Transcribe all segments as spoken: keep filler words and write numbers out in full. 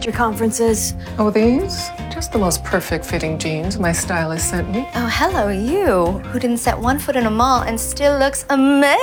at your conferences? Oh, these? Just the most perfect fitting jeans my stylist sent me. Oh, hello, you, who didn't set one foot in a mall and still looks amazing.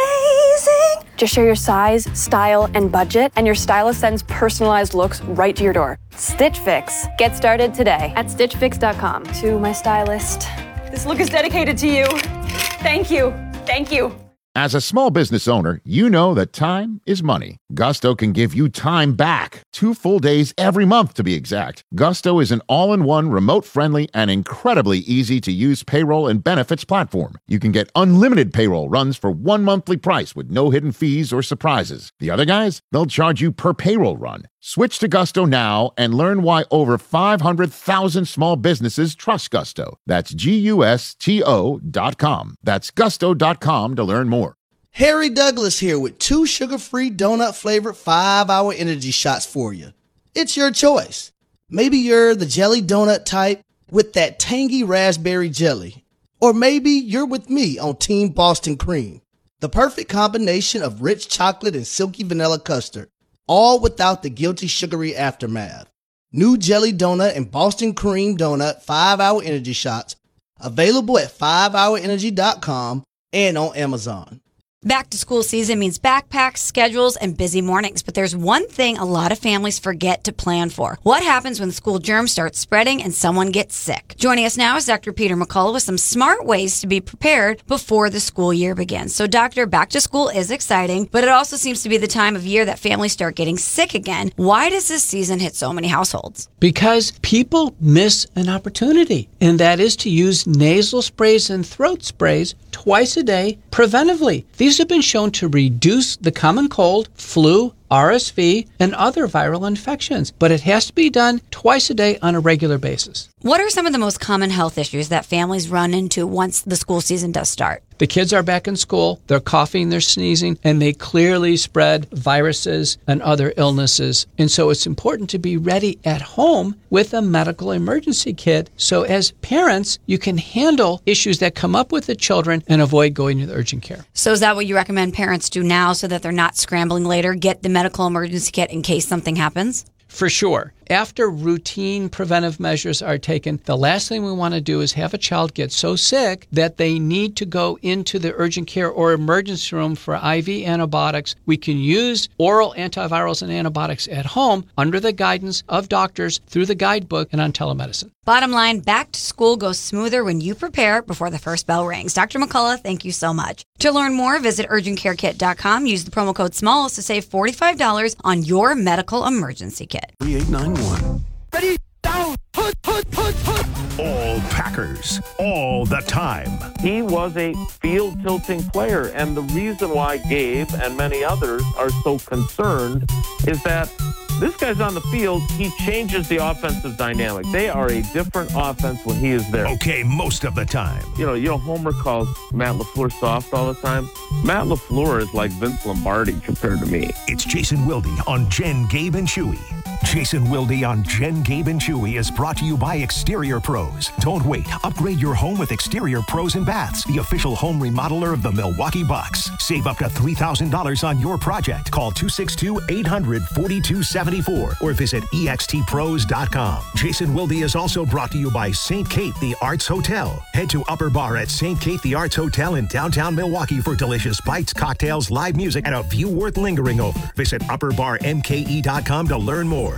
Just share your size, style, and budget, and your stylist sends personalized looks right to your door. Stitch Fix. Get started today at stitch fix dot com. To my stylist, this look is dedicated to you. Thank you. Thank you. As a small business owner, you know that time is money. Gusto can give you time back. Two full days every month, to be exact. Gusto is an all-in-one, remote-friendly, and incredibly easy-to-use payroll and benefits platform. You can get unlimited payroll runs for one monthly price with no hidden fees or surprises. The other guys, they'll charge you per payroll run. Switch to Gusto now and learn why over five hundred thousand small businesses trust Gusto. That's G U S T O dot com. That's gusto dot com to learn more. Harry Douglas here with two sugar-free donut-flavored five-hour energy shots for you. It's your choice. Maybe you're the jelly donut type with that tangy raspberry jelly. Or maybe you're with me on Team Boston Cream, the perfect combination of rich chocolate and silky vanilla custard, all without the guilty sugary aftermath. New jelly donut and Boston Cream donut five-hour energy shots available at five hour energy dot com and on Amazon. Back to school season means backpacks, schedules, and busy mornings. But there's one thing a lot of families forget to plan for. What happens when school germs start spreading and someone gets sick? Joining us now is Doctor Peter McCullough with some smart ways to be prepared before the school year begins. So, Doctor, back to school is exciting, but it also seems to be the time of year that families start getting sick again. Why does this season hit so many households? Because people miss an opportunity, and that is to use nasal sprays and throat sprays twice a day preventively. These have been shown to reduce the common cold, flu, R S V, and other viral infections, but it has to be done twice a day on a regular basis. What are some of the most common health issues that families run into once the school season does start? The kids are back in school, they're coughing, they're sneezing, and they clearly spread viruses and other illnesses. And so it's important to be ready at home with a medical emergency kit. So as parents, you can handle issues that come up with the children and avoid going to the urgent care. So is that what you recommend parents do now so that they're not scrambling later? Get the medical emergency kit in case something happens? For sure. After routine preventive measures are taken, the last thing we want to do is have a child get so sick that they need to go into the urgent care or emergency room for I V antibiotics. We can use oral antivirals and antibiotics at home under the guidance of doctors through the guidebook and on telemedicine. Bottom line, back to school goes smoother when you prepare before the first bell rings. Doctor McCullough, thank you so much. To learn more, visit urgent care kit dot com. Use the promo code SMALLS to save forty-five dollars on your medical emergency kit. three eight nine one. Ready, down, put, put, put, put. All Packers, all the time. He was a field tilting player, and the reason why Gabe and many others are so concerned is that this guy's on the field, he changes the offensive dynamic. They are a different offense when he is there. Okay, most of the time. You know, you know, Homer calls Matt LaFleur soft all the time. Matt LaFleur is like Vince Lombardi compared to me. It's Jason Wilde on Jen, Gabe, and Chewy. Jason Wilde on Jen, Gabe, and Chewy is brought to you by Exterior Pros. Don't wait. Upgrade your home with Exterior Pros and Baths, the official home remodeler of the Milwaukee Bucks. Save up to three thousand dollars on your project. Call two six two, eight hundred, forty-two seventy-four or visit E X T pros dot com. Jason Wilde is also brought to you by Saint Kate the Arts Hotel. Head to Upper Bar at Saint Kate the Arts Hotel in downtown Milwaukee for delicious bites, cocktails, live music, and a view worth lingering over. Visit upper bar m k e dot com to learn more.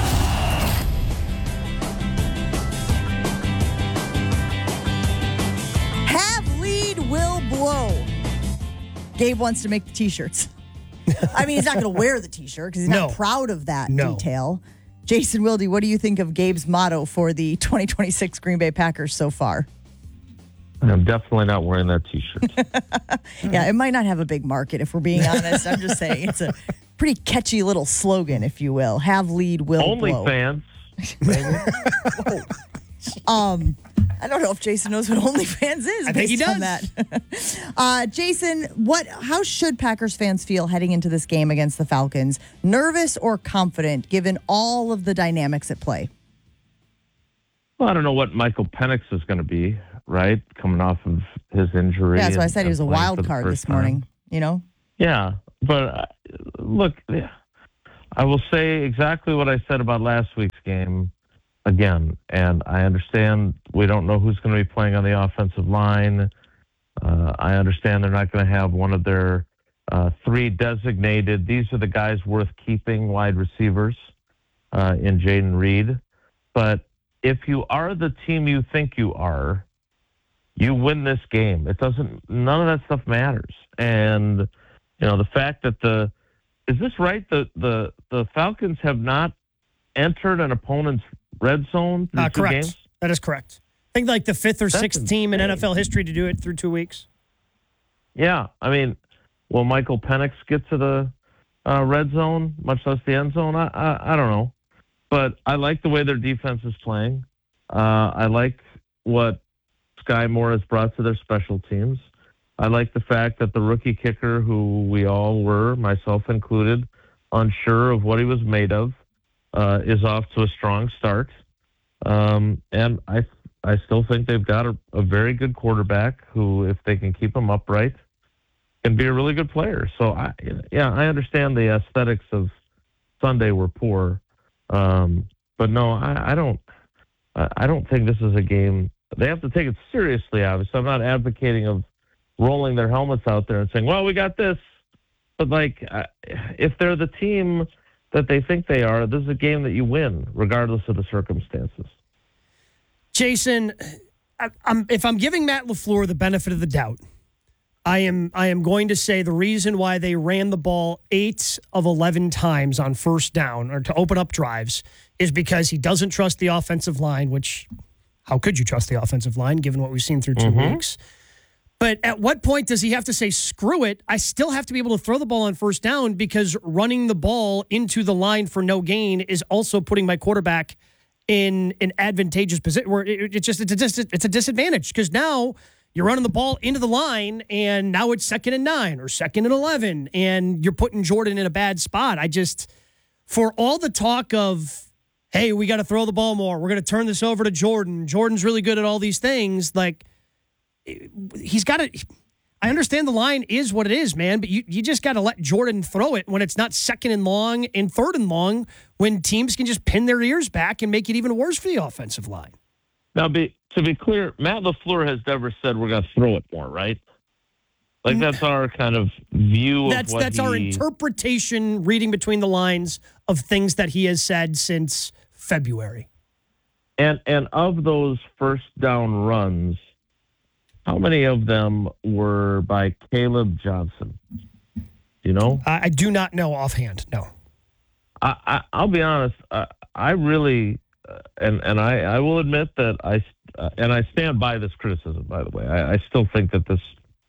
Have lead will blow. Gabe wants to make the t-shirts. I mean, he's not going to wear the t-shirt because he's No. not proud of that No. detail. Jason Wilde, what do you think of Gabe's motto for the twenty twenty-six Green Bay Packers so far? I'm definitely not wearing that t-shirt. Yeah, it might not have a big market, if we're being honest. I'm just saying it's a pretty catchy little slogan, if you will. Have lead will Only blow. fans. um, I don't know if Jason knows what OnlyFans is. I think he based on does. That. uh, Jason, what? How should Packers fans feel heading into this game against the Falcons? Nervous or confident, given all of the dynamics at play? Well, I don't know what Michael Penix is going to be, right? Coming off of his injury. Yeah, that's why I and- said he was a and playing for wild the card first this morning. time. You know? Yeah, but uh, look, yeah, I will say exactly what I said about last week's game again. And I understand we don't know who's going to be playing on the offensive line. Uh, I understand they're not going to have one of their uh, three designated. These are the guys worth keeping wide receivers uh, in Jayden Reed. But if you are the team you think you are, you win this game. It doesn't, none of that stuff matters. And, you know, the fact that the, is this right? The, the, the Falcons have not entered an opponent's red zone through Uh, two correct. games? That is correct. I think like the fifth or That's sixth team in insane. N F L history to do it through two weeks. Yeah. I mean, will Michael Penix get to the uh, red zone, much less the end zone? I, I, I don't know. But I like the way their defense is playing. Uh, I like what Sky Moore has brought to their special teams. I like the fact that the rookie kicker, who we all were, myself included, unsure of what he was made of, uh, is off to a strong start. Um, and I I still think they've got a, a very good quarterback who, if they can keep him upright, can be a really good player. So, I, yeah, I understand the aesthetics of Sunday were poor. Um, but, no, I, I don't I don't think this is a game. They have to take it seriously, obviously. I'm not advocating of rolling their helmets out there and saying, well, we got this. But, like, if they're the team that they think they are, this is a game that you win, regardless of the circumstances. Jason, I, I'm, if I'm giving Matt LaFleur the benefit of the doubt, I am I am going to say the reason why they ran the ball eight of eleven times on first down or to open up drives is because he doesn't trust the offensive line, which how could you trust the offensive line given what we've seen through two Mm-hmm. weeks? But at what point does he have to say, screw it, I still have to be able to throw the ball on first down because running the ball into the line for no gain is also putting my quarterback in an advantageous position where it, it's just it's a, dis- it's a disadvantage because now you're running the ball into the line and now it's second and nine or second and eleven and you're putting Jordan in a bad spot. I just, for all the talk of, hey, we got to throw the ball more, we're going to turn this over to Jordan, Jordan's really good at all these things, like, he's got to, I understand the line is what it is, man, but you, you just got to let Jordan throw it when it's not second and long and third and long when teams can just pin their ears back and make it even worse for the offensive line. Now, be, to be clear, Matt LaFleur has never said we're going to throw it more, right? Like, that's our kind of view That's of what that's he... our interpretation, reading between the lines of things that he has said since February. And, and of those first down runs, how many of them were by Caleb Johnson? You know? I, I do not know offhand, no. I, I, I'll be honest. I, I really, uh, and and I, I will admit that I, uh, and I stand by this criticism. By the way, I, I still think that this,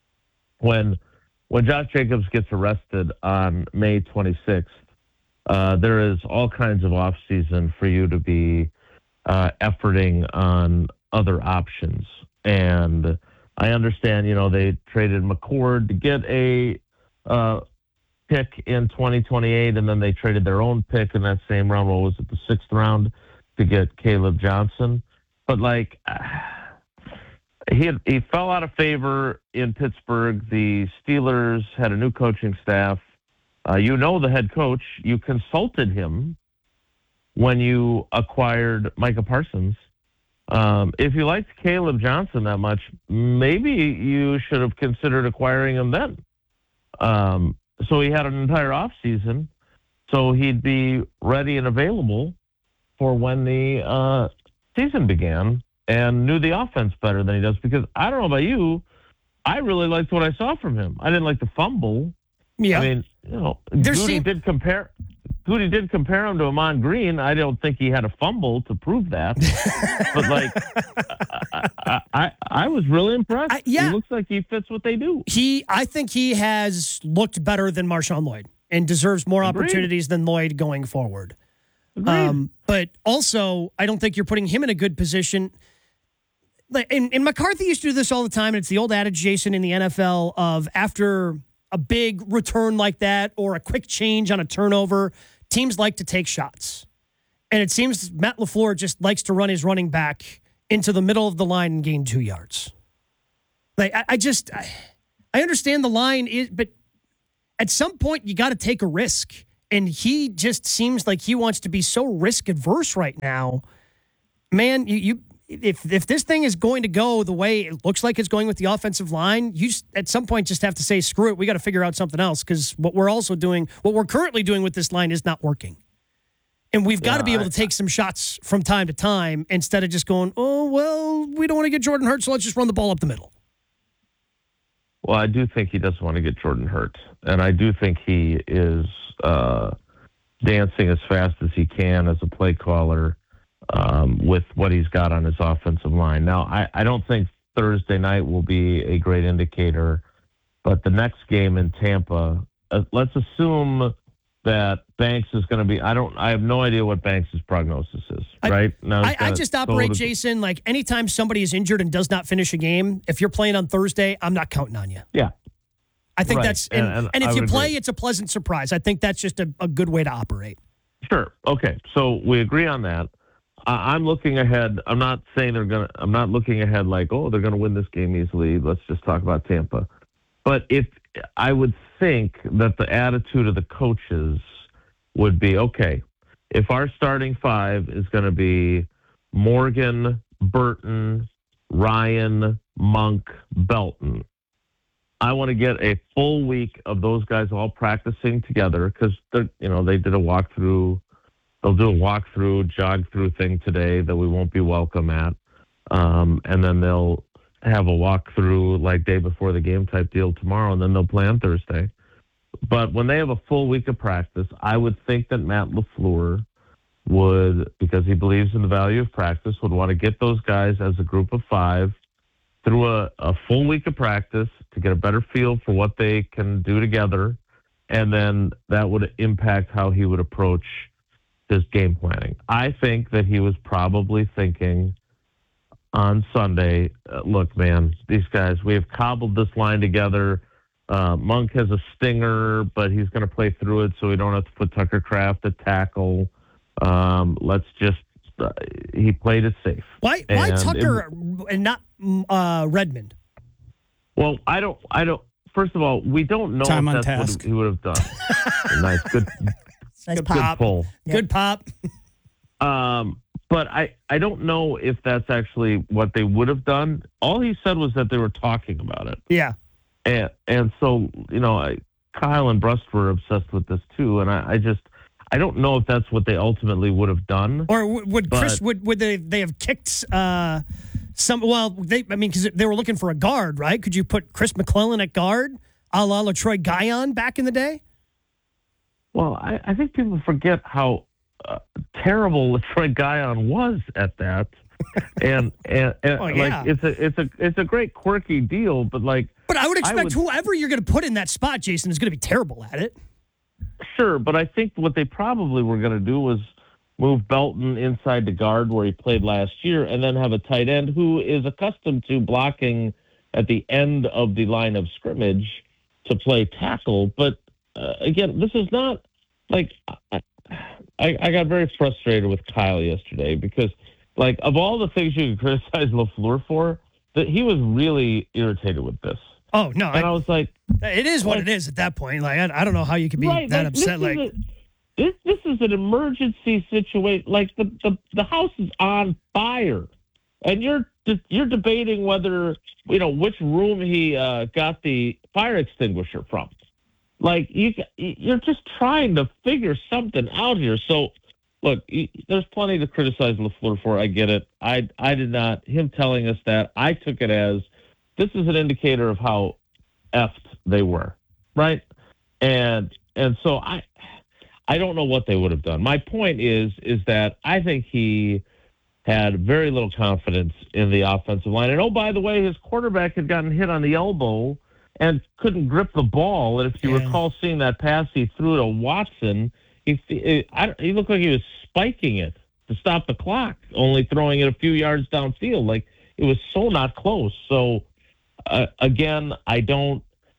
when when Josh Jacobs gets arrested on May twenty-sixth, uh, there is all kinds of off season for you to be uh, efforting on other options. And I understand, you know, they traded McCord to get a uh, pick in twenty twenty-eight, and then they traded their own pick in that same round. What was it, the sixth round, to get Caleb Johnson? But, like, he had, he fell out of favor in Pittsburgh. The Steelers had a new coaching staff. Uh, you know the head coach. You consulted him when you acquired Micah Parsons. Um, if you liked Caleb Johnson that much, maybe you should have considered acquiring him then. Um, so he had an entire offseason, so he'd be ready and available for when the uh, season began and knew the offense better than he does. Because I don't know about you, I really liked what I saw from him. I didn't like the fumble. Yeah. I mean, you know, There Goody seem- did compare... Goody did compare him to Amon Green. I don't think he had a fumble to prove that. But, like, I, I, I, I was really impressed. I, yeah. He looks like he fits what they do. He, I think he has looked better than Marshawn Lloyd and deserves more Agreed. opportunities than Lloyd going forward. Agreed. Um, but also, I don't think you're putting him in a good position. Like, and, and McCarthy used to do this all the time, and it's the old adage, Jason, in the N F L of after a big return like that or a quick change on a turnover, teams like to take shots. And it seems Matt LaFleur just likes to run his running back into the middle of the line and gain two yards. Like, I, I just, I, I understand the line is, but at some point you got to take a risk. and he just seems like he wants to be so risk adverse right now. Man, you, you if if this thing is going to go the way it looks like it's going with the offensive line, you just, at some point just have to say, screw it, we got to figure out something else, because what we're also doing, what we're currently doing with this line is not working. And we've got Yeah, to be able I- to take some shots from time to time instead of just going, oh, well, we don't want to get Jordan hurt, so let's just run the ball up the middle. Well, I do think he doesn't want to get Jordan hurt. And I do think he is uh, dancing as fast as he can as a play caller um, with what he's got on his offensive line. Now, I, I don't think Thursday night will be a great indicator, but the next game in Tampa, uh, let's assume that Banks is going to be, I don't, I have no idea what Banks' prognosis is, I, right? Now I, he's I got just a operate, total- Jason, like anytime somebody is injured and does not finish a game, if you're playing on Thursday, I'm not counting on you. Yeah. I think Right. that's, and, And- and and if I you would play, agree. it's a pleasant surprise. I think that's just a, a good way to operate. Sure. Okay. So we agree on that. I I'm looking ahead. I'm not saying they're going to, I'm not looking ahead like, oh, they're going to win this game easily. Let's just talk about Tampa. But if I would think that the attitude of the coaches would be, okay, if our starting five is going to be Morgan, Burton, Ryan, Monk, Belton, I want to get a full week of those guys all practicing together, because they're, you know, they did a walkthrough. They'll do a walkthrough, jog through thing today that we won't be welcome at, um, and then they'll have a walkthrough like day before the game type deal tomorrow, and then they'll play on Thursday. But when they have a full week of practice, I would think that Matt LaFleur would, because he believes in the value of practice, would want to get those guys as a group of five through a, a full week of practice to get a better feel for what they can do together. And then that would impact how he would approach his game planning. I think that he was probably thinking on Sunday, uh, look, man, these guys, we have cobbled this line together. Uh, Monk has a stinger, but he's going to play through it so we don't have to put Tucker Kraft at tackle. Um, let's just, uh, he played it safe. Why, why And Tucker it- and not uh, Redmond? Well, I don't, I don't, first of all, we don't know Time if on that's task. what he would have done. Nice, good, Nice good pop. pull. Good pop. Um, but I, I don't know if that's actually what they would have done. All he said was that they were talking about it. Yeah. And, and so, you know, I, Kyle and Brust were obsessed with this too. And I, I just, I don't know if that's what they ultimately would have done. Or w- would But- Chris, would, would they, they have kicked uh, some, well, they, I mean, because they were looking for a guard, right? Could you put Chris McClellan at guard, a la LaTroy Guion back in the day? Well, I, I think people forget how uh, terrible LaTroy Guion was at that. and and, and Oh, yeah. like it's a it's a it's a great quirky deal, but like But I would expect would- whoever you're going to put in that spot, Jason, is going to be terrible at it. Sure, but I think what they probably were going to do was move Belton inside the guard where he played last year, and then have a tight end who is accustomed to blocking at the end of the line of scrimmage to play tackle. But uh, again, this is not like I, I, I got very frustrated with Kyle yesterday because, like, of all the things you can criticize LaFleur for, that he was really irritated with this. Oh, no. And I, I, was like, it is what like- it is at that point. Like, I, I don't know how you could be right, that like, upset. This Like, is, a, this, this is an emergency situation. Like, the, the, the house is on fire. And you're you're debating whether, you know, which room he uh, got the fire extinguisher from. Like, you, you're just trying to figure something out here. So, look, there's plenty to criticize LaFleur for. I get it. I, I did not. Him telling us that, I took it as this is an indicator of how effed they were, right? And and so I I don't know what they would have done. My point is is that I think he had very little confidence in the offensive line. And, oh, by the way, his quarterback had gotten hit on the elbow and couldn't grip the ball. And if you Yeah. recall seeing that pass he threw to Watson, he, he, I, he looked like he was spiking it to stop the clock, only throwing it a few yards downfield. Like, it was so not close. So, uh, again, I don't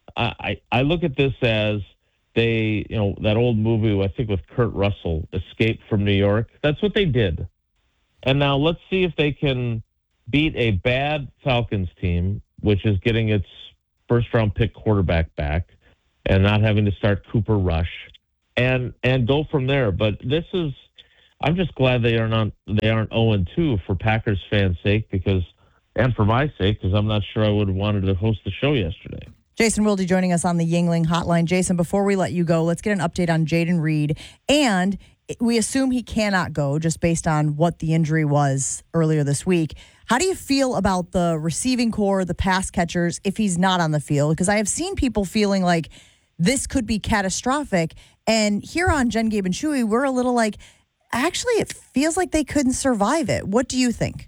I, – I look at this as they – you know, that old movie, I think, with Kurt Russell, Escape from New York. That's what they did. And now let's see if they can beat a bad Falcons team, which is getting its first-round pick quarterback back and not having to start Cooper Rush. and and go from there. But this is, I'm just glad they are not they aren't oh and two for Packers fans' sake, because, and for my sake, because I'm not sure I would have wanted to host the show yesterday. Jason Wilde joining us on the Yingling hotline. Jason, before we let you go, let's get an update on Jayden Reed. And we assume he cannot go just based on what the injury was earlier this week. How do you feel about the receiving core, the pass catchers, if he's not on the field? Because I have seen people feeling like this could be catastrophic. And here on Jen, Gabe, and Chewy, we're a little like, actually, it feels like they couldn't survive it. What do you think?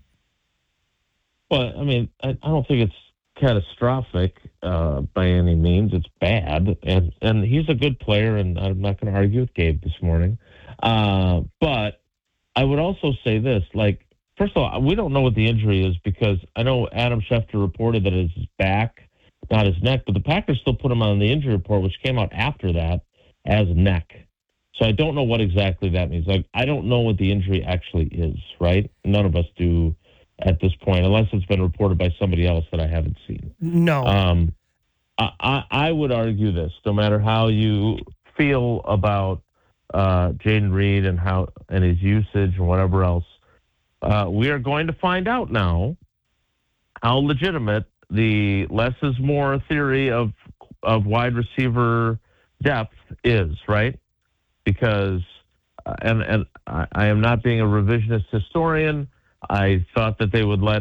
Well, I mean, I, I don't think it's catastrophic uh, by any means. It's bad, and and he's a good player, and I'm not going to argue with Gabe this morning. Uh, but I would also say this: like, first of all, we don't know what the injury is, because I know Adam Schefter reported that it's his back, not his neck, but the Packers still put him on the injury report, which came out after that as neck. So I don't know what exactly that means. Like, I don't know what the injury actually is. Right? None of us do at this point, unless it's been reported by somebody else that I haven't seen. No. Um, I, I, I would argue this, no matter how you feel about uh, Jayden Reed and how and his usage and whatever else, uh, we are going to find out now how legitimate the less is more theory of of wide receiver depth is, right? Because, uh, and, and I, I am not being a revisionist historian, I thought that they would let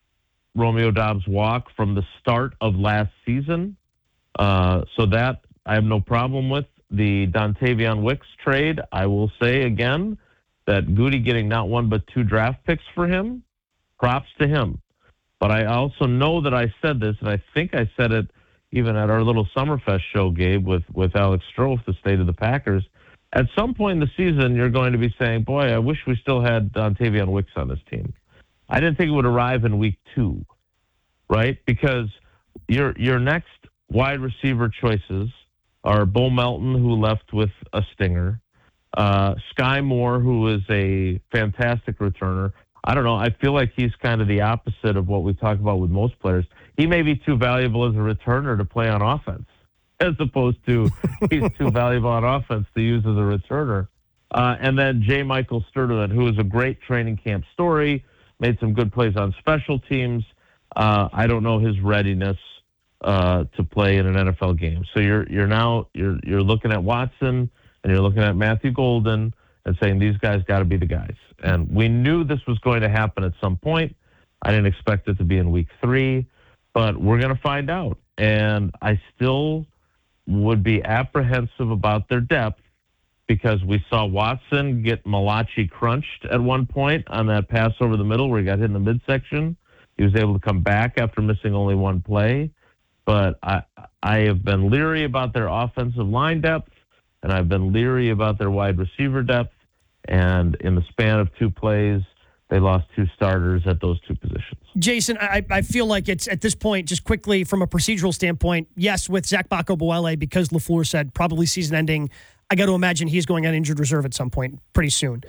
Romeo Doubs walk from the start of last season. Uh, so that I have no problem with. The Dontavion Wicks trade, I will say again that Goody getting not one but two draft picks for him, props to him. But I also know that I said this, and I think I said it even at our little Summerfest show, Gabe, with, with Alex Strofe, the state of the Packers. At some point in the season, you're going to be saying, boy, I wish we still had Dontavion Wicks on this team. I didn't think it would arrive in week two, right? Because your your next wide receiver choices are Bo Melton, who left with a stinger, uh, Sky Moore, who is a fantastic returner. I don't know. I feel like he's kind of the opposite of what we talk about with most players. He may be too valuable as a returner to play on offense, as opposed to he's too valuable on offense to use as a returner. Uh, and then J. Michael Sturdivant, who is a great training camp story, made some good plays on special teams. Uh, I don't know his readiness uh, to play in an N F L game. So you're you're now you're you're looking at Watson and you're looking at Matthew Golden and saying these guys got to be the guys. And we knew this was going to happen at some point. I didn't expect it to be in week three, but we're going to find out. And I still would be apprehensive about their depth, because we saw Watson get Malachi crunched at one point on that pass over the middle where he got hit in the midsection. He was able to come back after missing only one play. But I I have been leery about their offensive line depth, and I've been leery about their wide receiver depth. And in the span of two plays, they lost two starters at those two positions. Jason, I, I feel like it's at this point, just quickly from a procedural standpoint, yes, with Zach Bacco-Boele, because LaFleur said probably season ending, I got to imagine he's going on injured reserve at some point pretty soon.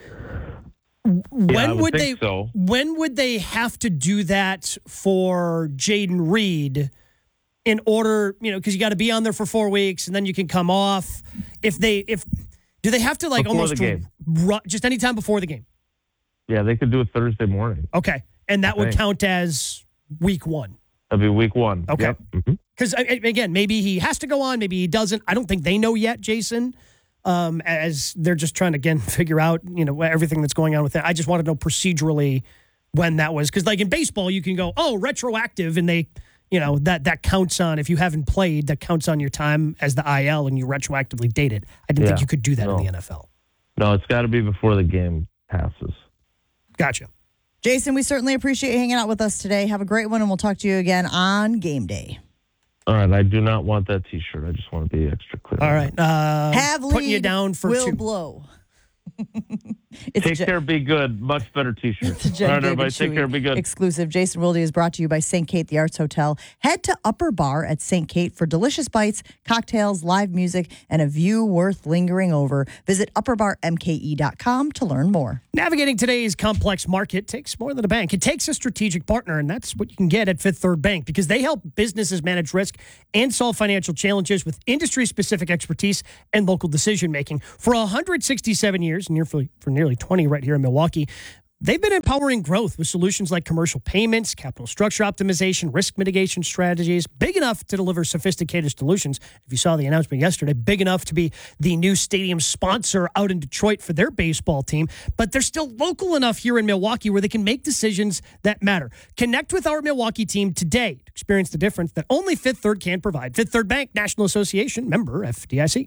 When yeah, would, would they? So. When would they have to do that for Jayden Reed in order? You know, because you got to be on there for four weeks and then you can come off. If they, if do they have to like before almost the game. Ru- just anytime before the game? Yeah, they could do it Thursday morning. Okay, and that I would think. count as week one. That'd be week one. Okay. Because yep. mm-hmm. again, maybe he has to go on, maybe he doesn't. I don't think they know yet, Jason. Um, as they're just trying to again figure out, you know, everything that's going on with it. I just want to know procedurally when that was, because like in baseball, you can go, oh, retroactive, and they, you know, that that counts on if you haven't played, that counts on your time as the I L, and you retroactively date it. I didn't Yeah. think you could do that No. in the N F L. No, it's got to be before the game passes. Gotcha. Jason, we certainly appreciate you hanging out with us today. Have a great one, and we'll talk to you again on game day. All right, I do not want that T-shirt. I just want to be extra clear. All right. Uh, Have putting you lead down for will two. blow. It's Take a, care, be good. Much better T-shirt. It's a Jen All right, Gabe everybody, and take Chewy care, be good. exclusive. Jason Wilde is brought to you by Saint Kate, the Arts Hotel. Head to Upper Bar at Saint Kate for delicious bites, cocktails, live music, and a view worth lingering over. Visit upper bar m k e dot com to learn more. Navigating today's complex market takes more than a bank. It takes a strategic partner, and that's what you can get at Fifth Third Bank because they help businesses manage risk and solve financial challenges with industry-specific expertise and local decision-making. For one hundred sixty-seven years, nearly, for nearly twenty right here in Milwaukee, they've been empowering growth with solutions like commercial payments, capital structure optimization, risk mitigation strategies, big enough to deliver sophisticated solutions. If you saw the announcement yesterday, big enough to be the new stadium sponsor out in Detroit for their baseball team, but they're still local enough here in Milwaukee where they can make decisions that matter. Connect with our Milwaukee team today to experience the difference that only Fifth Third can provide. Fifth Third Bank, National Association, member F D I C.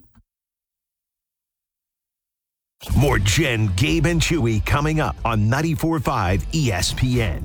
More Jen, Gabe, and Chewy coming up on ninety-four point five E S P N.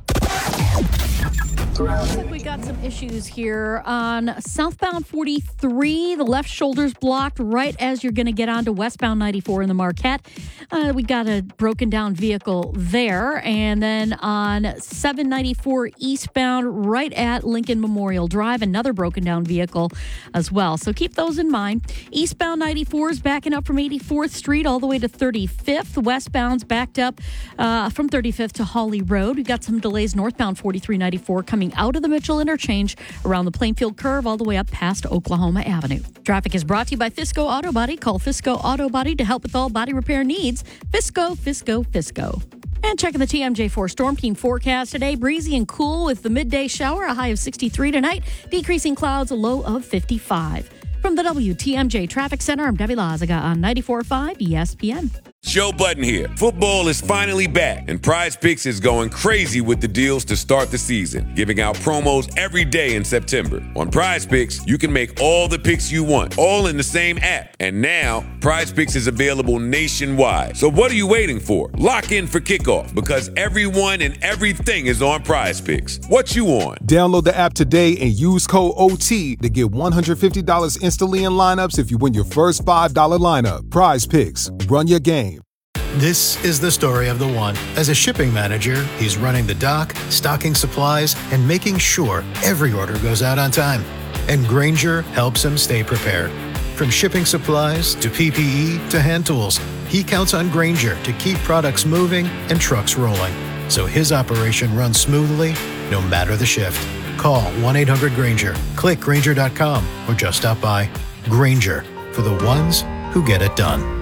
Looks like we got some issues here on southbound forty-three. The left shoulder's blocked right as you're going to get onto westbound ninety-four in the Marquette. Uh, we got a broken down vehicle there. And then on seven ninety-four eastbound right at Lincoln Memorial Drive, another broken down vehicle as well. So keep those in mind. Eastbound ninety-four is backing up from eighty-fourth Street all the way to thirty-fifth. Westbound's backed up uh, from thirty-fifth to Hawley Road. We've got some delays northbound forty-three ninety-four coming out of the Mitchell interchange around the Plainfield curve all the way up past Oklahoma Avenue. Traffic is brought to you by Fisco Auto Body. Call Fisco Auto Body to help with all body repair needs. Fisco, Fisco, Fisco. And checking the T M J four Storm Team forecast today. Breezy and cool with the midday shower, a high of sixty-three tonight. Decreasing clouds, a low of fifty-five. From the W T M J Traffic Center, I'm Debbie Lazaga on ninety-four point five E S P N. Joe Budden here. Football is finally back, and Prize Picks is going crazy with the deals to start the season, giving out promos every day in September. On Prize Picks, you can make all the picks you want, all in the same app. And now, Prize Picks is available nationwide. So what are you waiting for? Lock in for kickoff, because everyone and everything is on Prize Picks. What you on? Download the app today and use code O T to get one hundred fifty dollars instantly in lineups if you win your first five dollars lineup. Prize Picks. Run your game. This is the story of the one. As a shipping manager, he's running the dock, stocking supplies, and making sure every order goes out on time. And Grainger helps him stay prepared. From shipping supplies to P P E to hand tools, he counts on Grainger to keep products moving and trucks rolling, so his operation runs smoothly no matter the shift. Call one eight hundred Grainger, click Grainger dot com, or just stop by. Grainger, for the ones who get it done.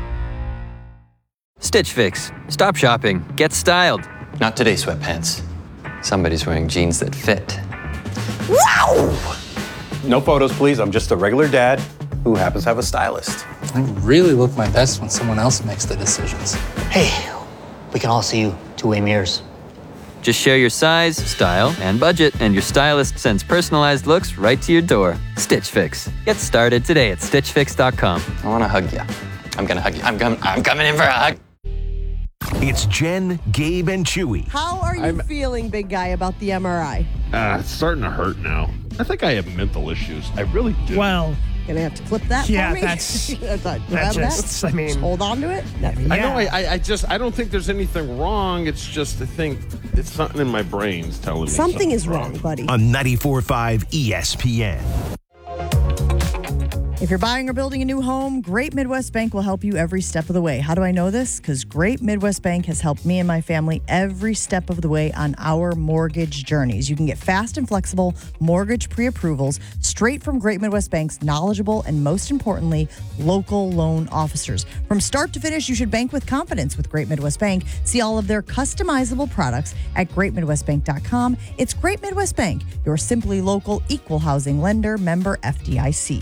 Stitch Fix. Stop shopping. Get styled. Not today, sweatpants. Somebody's wearing jeans that fit. Wow! No photos, please. I'm just a regular dad who happens to have a stylist. I really look my best when someone else makes the decisions. Hey, we can all see you two-way mirrors. Just share your size, style, and budget, and your stylist sends personalized looks right to your door. Stitch Fix. Get started today at stitch fix dot com. I want to hug you. I'm going to hug you. I'm, com- I'm coming in for a hug. It's Jen, Gabe, and Chewy. How are you I'm, feeling, big guy, about the M R I? Uh, it's starting to hurt now. I think I have mental issues. I really do. Well, gonna have to clip that yeah, for me? that's, that's that's just, that? I mean. Just hold on to it? Yeah. I know, I, I just, I don't think there's anything wrong. It's just, I think it's something in my brain's telling me something is wrong. wrong, buddy. On ninety-four point five E S P N. If you're buying or building a new home, Great Midwest Bank will help you every step of the way. How do I know this? Because Great Midwest Bank has helped me and my family every step of the way on our mortgage journeys. You can get fast and flexible mortgage pre-approvals straight from Great Midwest Bank's knowledgeable and, most importantly, local loan officers. From start to finish, you should bank with confidence with Great Midwest Bank. See all of their customizable products at great midwest bank dot com. It's Great Midwest Bank, your simply local equal housing lender, member F D I C.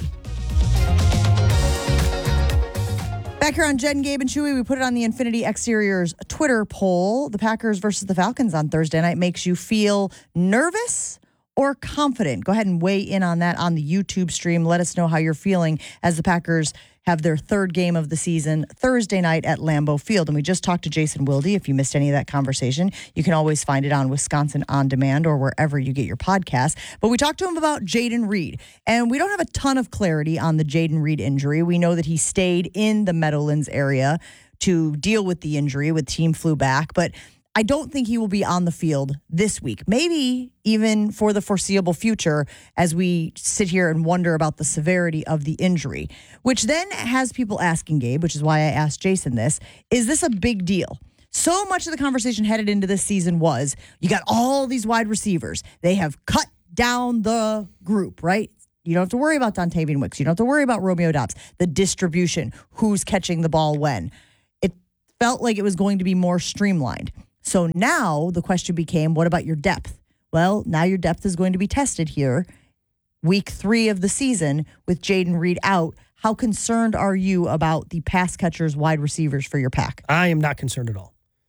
Back here on Jen, Gabe, and Chewy, we put it on the Infinity Exteriors Twitter poll. The Packers versus the Falcons on Thursday night makes you feel nervous or confident? Go ahead and weigh in on that on the YouTube stream. Let us know how you're feeling as the Packers have their third game of the season Thursday night at Lambeau Field. And we just talked to Jason Wilde. If you missed any of that conversation, you can always find it on Wisconsin On Demand or wherever you get your podcasts. But we talked to him about Jayden Reed. And we don't have a ton of clarity on the Jayden Reed injury. We know that he stayed in the Meadowlands area to deal with the injury with team flu back. But I don't think he will be on the field this week, maybe even for the foreseeable future as we sit here and wonder about the severity of the injury, which then has people asking, Gabe, which is why I asked Jason this, is this a big deal? So much of the conversation headed into this season was you got all these wide receivers. They have cut down the group, right? You don't have to worry about Dontavian Wicks. You don't have to worry about Romeo Doubs, the distribution, who's catching the ball when. It felt like it was going to be more streamlined. So now the question became, what about your depth? Well, now your depth is going to be tested here. Week three of the season with Jayden Reed out. How concerned are you about the pass catchers, wide receivers for your pack? I am not concerned at all.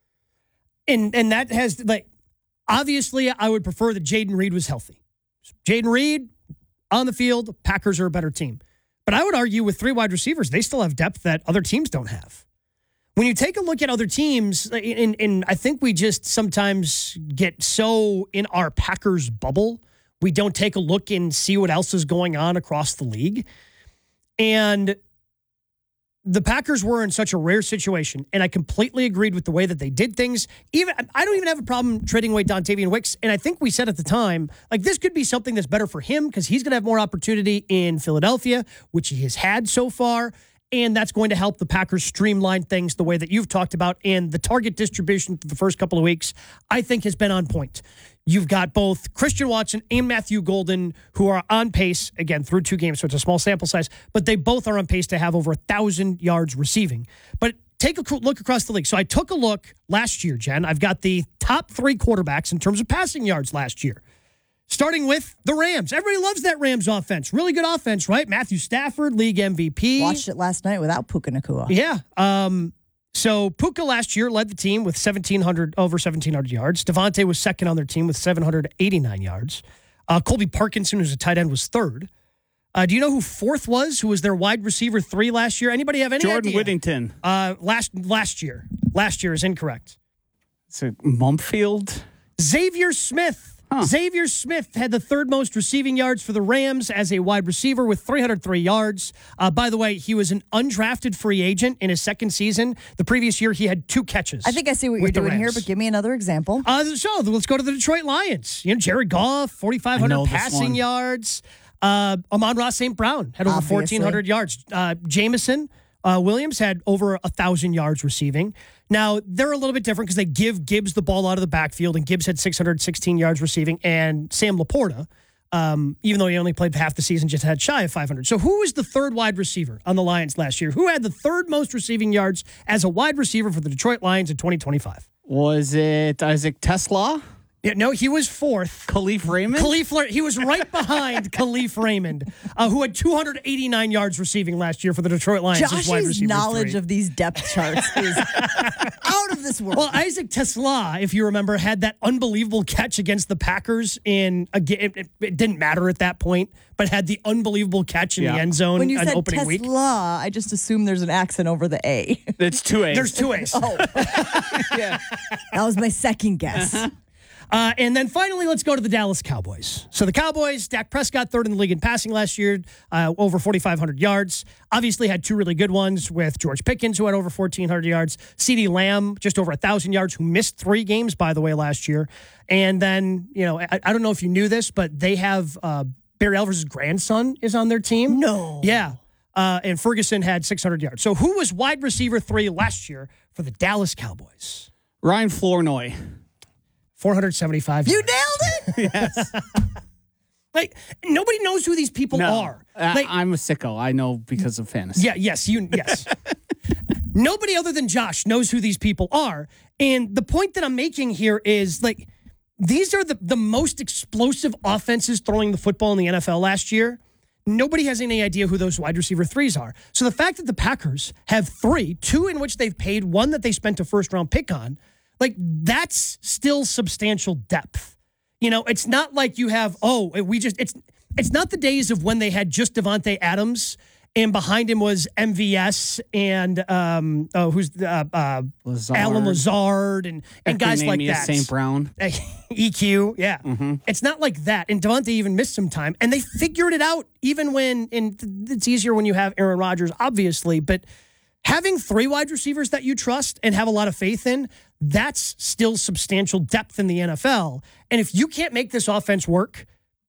And and that has, like, obviously I would prefer that Jayden Reed was healthy. Jayden Reed on the field, the Packers are a better team. But I would argue with three wide receivers, they still have depth that other teams don't have. When you take a look at other teams, and, and I think we just sometimes get so in our Packers bubble, we don't take a look and see what else is going on across the league. And the Packers were in such a rare situation, and I completely agreed with the way that they did things. Even I don't even have a problem trading away Dontavian Wicks, and I think we said at the time, like, this could be something that's better for him because he's going to have more opportunity in Philadelphia, which he has had so far. And that's going to help the Packers streamline things the way that you've talked about. And the target distribution for the first couple of weeks, I think, has been on point. You've got both Christian Watson and Matthew Golden, who are on pace, again, through two games, so it's a small sample size, but they both are on pace to have over one thousand yards receiving. But take a look across the league. So I took a look last year, Jen. I've got the top three quarterbacks in terms of passing yards last year. Starting with the Rams. Everybody loves that Rams offense. Really good offense, right? Matthew Stafford, league M V P. Watched it last night without Puka Nacua. Yeah. Um, so Puka last year led the team with seventeen hundred, over seventeen hundred yards. Devontae was second on their team with seven hundred eighty-nine yards. Uh, Colby Parkinson, who's a tight end, was third. Uh, do you know who fourth was, who was their wide receiver three last year? Anybody have any Jordan idea? Whittington. Uh, last, last year. Last year is incorrect. It's a Mumfield. Xavier Smith. Huh. Xavier Smith had the third most receiving yards for the Rams as a wide receiver with three hundred three yards. Uh, by the way, he was an undrafted free agent in his second season. The previous year, he had two catches. I think I see what you're doing here, but give me another example. Uh, so let's go to the Detroit Lions. You know, Jared Goff, forty-five hundred passing yards. Uh, Amon-Ra Saint Brown had over Obviously. fourteen hundred yards. Uh, Jameson uh, Williams had over one thousand yards receiving. Now, they're a little bit different because they give Gibbs the ball out of the backfield, and Gibbs had six hundred sixteen yards receiving, and Sam Laporta, um, even though he only played half the season, just had shy of five hundred. So who was the third wide receiver on the Lions last year? Who had the third most receiving yards as a wide receiver for the Detroit Lions in twenty twenty-five? Was it Isaac Tesla? Yeah, no, he was fourth. Khalif Raymond? Khalif, he was right behind Khalif Raymond, uh, who had two hundred eighty-nine yards receiving last year for the Detroit Lions. as wide Josh's receiver knowledge three. of these depth charts is out of this world. Well, Isaac Tesla, if you remember, had that unbelievable catch against the Packers in a game. It, it didn't matter at that point, but had the unbelievable catch in Yeah. the end zone when you on said opening Tesla, week. I just assumed there's an accent over the A. It's two A's. There's two A's. Oh. yeah. That was my second guess. Uh, and then finally, let's go to the Dallas Cowboys. So the Cowboys, Dak Prescott, third in the league in passing last year, uh, over forty-five hundred yards. Obviously had two really good ones with George Pickens, who had over fourteen hundred yards. CeeDee Lamb, just over one thousand yards, who missed three games, by the way, last year. And then, you know, I, I don't know if you knew this, but they have uh, Barry Alvarez's grandson is on their team. No. Yeah. Uh, and Ferguson had six hundred yards. So who was wide receiver three last year for the Dallas Cowboys? Ryan Flournoy. four hundred seventy-five. You nailed it. Yes. Like, nobody knows who these people No, are. I- Like, I'm a sicko. I know because of fantasy. yeah, yes, you, yes. Nobody other than Josh knows who these people are. And the point that I'm making here is, like, these are the, the most explosive offenses throwing the football in the N F L last year. Nobody has any idea who those wide receiver threes are. So the fact that the Packers have three, two in which they've paid, one that they spent a first round pick on, like, that's still substantial depth. You know, it's not like you have, oh, we just, it's it's not the days of when they had just Devontae Adams and behind him was M V S and, um, oh, who's, uh, uh, Lazard. Alan Lazard and, and guys like Equanimeous that. Saint Brown. E Q, yeah. Mm-hmm. It's not like that. And Devontae even missed some time. And they figured it out even when, and it's easier when you have Aaron Rodgers, obviously, but having three wide receivers that you trust and have a lot of faith in, that's still substantial depth in the N F L. And if you can't make this offense work,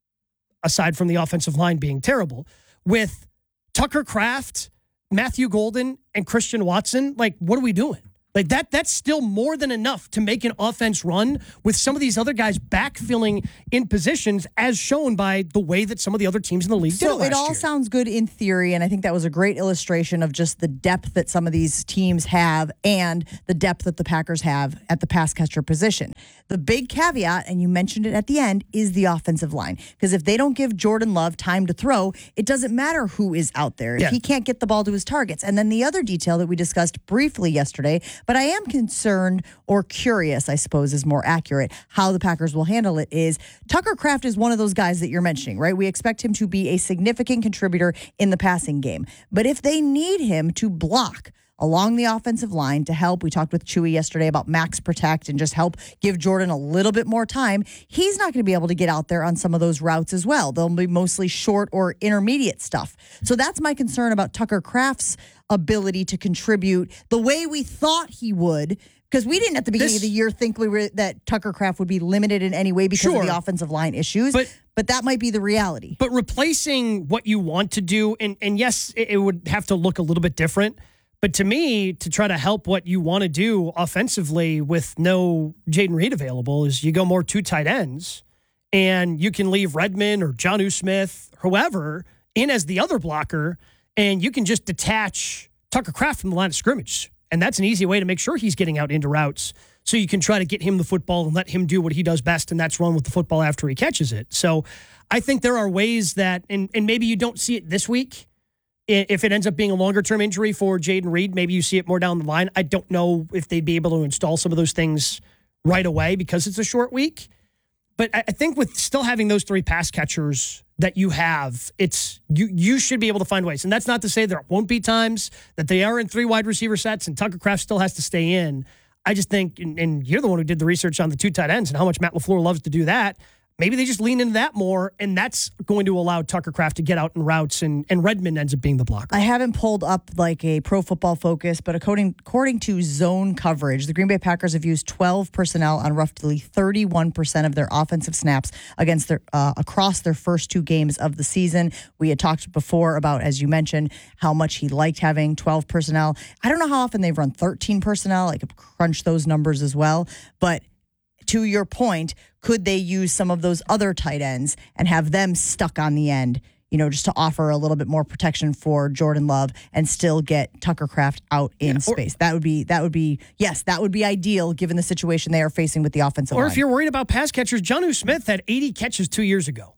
aside from the offensive line being terrible, with Tucker Kraft, Matthew Golden, and Christian Watson, like, what are we doing? Like, that that's still more than enough to make an offense run with some of these other guys backfilling in positions, as shown by the way that some of the other teams in the league did it So last it all year. sounds good in theory, and I think that was a great illustration of just the depth that some of these teams have and the depth that the Packers have at the pass catcher position. The big caveat, and you mentioned it at the end, is the offensive line. Because if they don't give Jordan Love time to throw, it doesn't matter who is out there. If Yeah. he can't get the ball to his targets. And then the other detail that we discussed briefly yesterday, but I am concerned or curious, I suppose is more accurate, how the Packers will handle it is Tucker Kraft is one of those guys that you're mentioning, right? We expect him to be a significant contributor in the passing game. But if they need him to block along the offensive line to help, we talked with Chewy yesterday about max protect and just help give Jordan a little bit more time, he's not going to be able to get out there on some of those routes as well. They'll be mostly short or intermediate stuff. So that's my concern about Tucker Kraft's ability to contribute the way we thought he would, because we didn't at the beginning This- of the year think we were that Tucker Kraft would be limited in any way because Sure. of the offensive line issues. But but that might be the reality. But replacing what you want to do, and, and yes, it, it would have to look a little bit different. But to me, to try to help what you want to do offensively with no Jaden Reed available is you go more two tight ends, and you can leave Redmond or Jonnu Smith, whoever, in as the other blocker, and you can just detach Tucker Kraft from the line of scrimmage. And that's an easy way to make sure he's getting out into routes. So you can try to get him the football and let him do what he does best, and that's run with the football after he catches it. So I think there are ways that, and, and maybe you don't see it this week. If it ends up being a longer-term injury for Jaden Reed, maybe you see it more down the line. I don't know if they'd be able to install some of those things right away because it's a short week. But I think with still having those three pass catchers that you have, it's you you should be able to find ways. And that's not to say there won't be times that they are in three wide receiver sets and Tucker Kraft still has to stay in. I just think, and, and you're the one who did the research on the two tight ends and how much Matt LaFleur loves to do that. Maybe they just lean into that more, and that's going to allow Tucker Kraft to get out in routes, and, and Redmond ends up being the blocker. I haven't pulled up like a Pro Football Focus, but according according to zone coverage, the Green Bay Packers have used twelve personnel on roughly thirty-one percent of their offensive snaps against their uh, across their first two games of the season. We had talked before about, as you mentioned, how much he liked having twelve personnel. I don't know how often they've run thirteen personnel. I could crunch those numbers as well, but to your point, could they use some of those other tight ends and have them stuck on the end, you know, just to offer a little bit more protection for Jordan Love and still get Tucker Kraft out in Yeah, or- space? That would be, that would be, yes, that would be ideal given the situation they are facing with the offensive Or line. if you're worried about pass catchers, Jonnu Smith had eighty catches two years ago.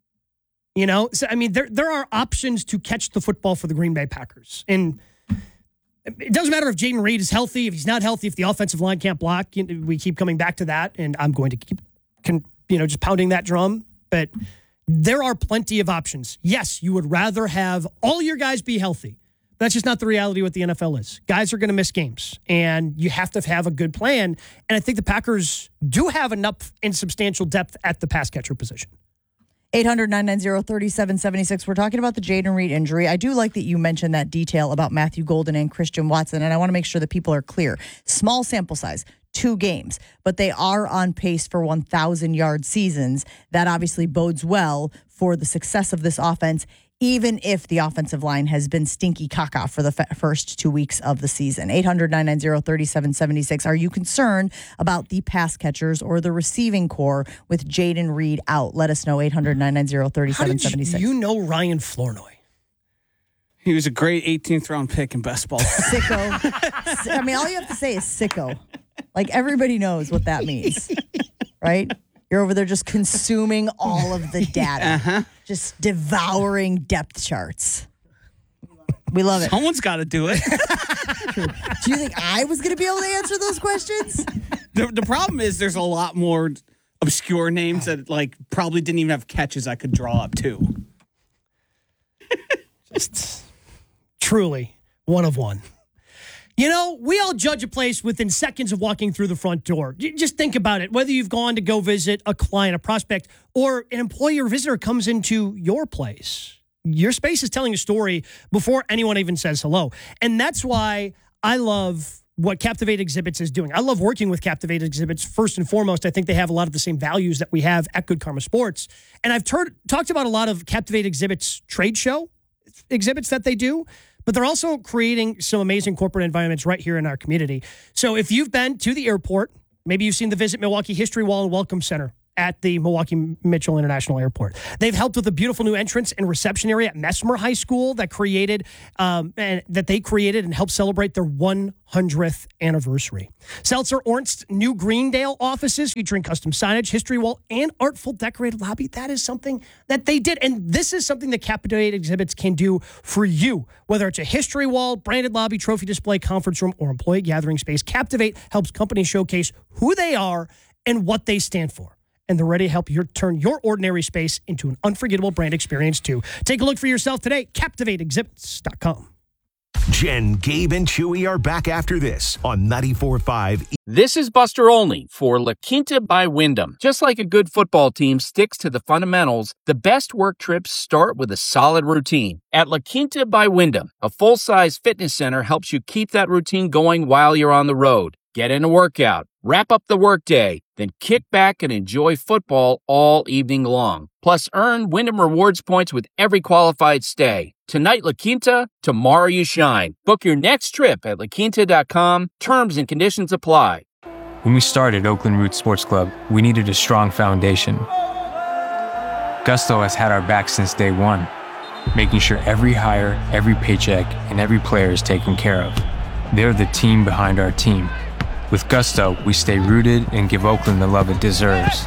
You know, so I mean, there there are options to catch the football for the Green Bay Packers. And it doesn't matter if Jaden Reed is healthy, if he's not healthy, if the offensive line can't block. You know, we keep coming back to that, and I'm going to keep, can, you know, just pounding that drum. But there are plenty of options. Yes, you would rather have all your guys be healthy. That's just not the reality what the N F L is. Guys are going to miss games, and you have to have a good plan. And I think the Packers do have enough and substantial depth at the pass catcher position. eight hundred, nine nine zero, three seven seven six. We're talking about the Jaden Reed injury. I do like that you mentioned that detail about Matthew Golden and Christian Watson, and I want to make sure that people are clear. Small sample size, two games, but they are on pace for one thousand yard seasons. That obviously bodes well for the success of this offense, even if the offensive line has been stinky caca for the f- first two weeks of the season. eight hundred, nine nine zero, three seven seven six. Are you concerned about the pass catchers or the receiving core with Jaden Reed out? Let us know, eight hundred, nine nine zero, three seven seven six. You know Ryan Flournoy. He was a great eighteenth round pick in best ball. Sicko. I mean, all you have to say is sicko. Like, everybody knows what that means, right? You're over there just consuming all of the data, Uh-huh. just devouring depth charts. We love it. Someone's got to do it. Do you think I was going to be able to answer those questions? the, the problem is there's a lot more obscure names that like probably didn't even have catches I could draw up too. Just truly one of one. You know, we all judge a place within seconds of walking through the front door. You just think about it. Whether you've gone to go visit a client, a prospect, or an employee or visitor comes into your place. your space is telling a story before anyone even says hello. And that's why I love what Captivate Exhibits is doing. I love working with Captivate Exhibits. First and foremost, I think they have a lot of the same values that we have at Good Karma Sports. And I've tur- talked about a lot of Captivate Exhibits trade show exhibits that they do, but they're also creating some amazing corporate environments right here in our community. So if you've been to the airport, maybe you've seen the Visit Milwaukee History Wall and Welcome Center at the Milwaukee Mitchell International Airport. They've helped with a beautiful new entrance and reception area at Messmer High School that created um, and that they created and helped celebrate their one hundredth anniversary. Seltzer Ornst's new Greendale offices featuring custom signage, history wall, and artful decorated lobby. That is something that they did. And this is something that Captivate Exhibits can do for you. Whether it's a history wall, branded lobby, trophy display, conference room, or employee gathering space, Captivate helps companies showcase who they are and what they stand for. And they're ready to help you turn your ordinary space into an unforgettable brand experience, too. Take a look for yourself today, captivate exhibits dot com. Jen, Gabe, and Chewy are back after this on ninety-four point five. This is Buster Olney for La Quinta by Wyndham. Just like a good football team sticks to the fundamentals, the best work trips start with a solid routine. At La Quinta by Wyndham, a full-size fitness center helps you keep that routine going while you're on the road. Get in a workout, wrap up the workday, then kick back and enjoy football all evening long. Plus, earn Wyndham Rewards points with every qualified stay. Tonight, La Quinta, tomorrow you shine. Book your next trip at la quinta dot com. Terms and conditions apply. When we started Oakland Roots Sports Club, we needed a strong foundation. Gusto has had our back since day one, making sure every hire, every paycheck, and every player is taken care of. They're the team behind our team. With Gusto, we stay rooted and give Oakland the love it deserves.